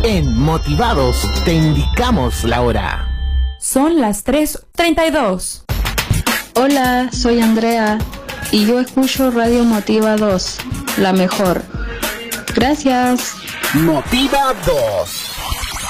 En Motivados te indicamos la hora. Son las 3:32. Hola, soy Andrea y yo escucho Radio Motiva 2, la mejor. Gracias. Motiva 2.